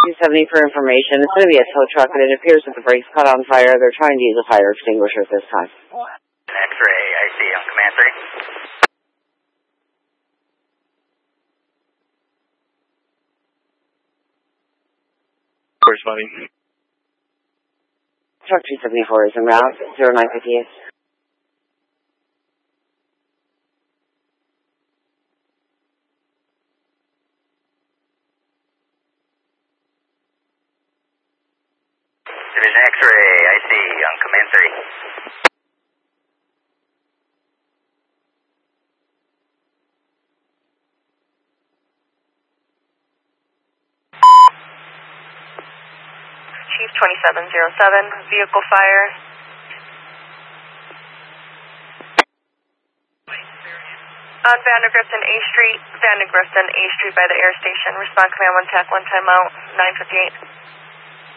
270 for information. It's going to be a tow truck, and it appears that the brakes caught on fire. They're trying to use a fire extinguisher at this time. X-ray, I see on command 3. Corresponding. Truck 274 is en route, 0958. Division X-ray, I see on command 3. Chief 2707, vehicle fire. On Vandergrift and A Street, by the air station. Respond command 1 TAC, 1 time out, 958.